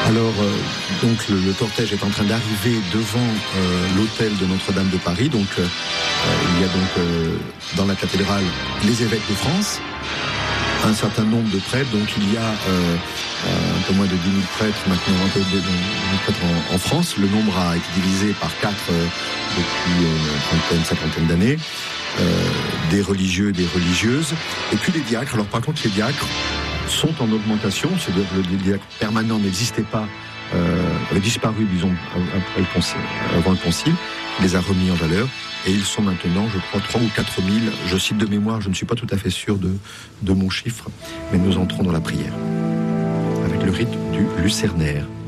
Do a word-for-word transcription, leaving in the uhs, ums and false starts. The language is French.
Alors, euh, donc le, le cortège est en train d'arriver devant euh, l'hôtel de Notre-Dame de Paris. Donc, euh, il y a donc euh, dans la cathédrale les évêques de France, un certain nombre de prêtres. Donc, il y a euh, un peu moins de dix mille prêtres maintenant, un peu de dix mille prêtres en, en France. Le nombre a été divisé par quatre euh, depuis une trentaine, cinquantaine d'années. Euh, des religieux, des religieuses, et puis les diacres. Alors, par contre, les diacres sont en augmentation, c'est-à-dire que le diacre permanent n'existait pas, euh, avait disparu, disons, après le concile, avant le concile, il les a remis en valeur, et ils sont maintenant, je crois, trois ou quatre mille, je cite de mémoire, je ne suis pas tout à fait sûr de, de mon chiffre, mais nous entrons dans la prière, avec le rite du lucernaire.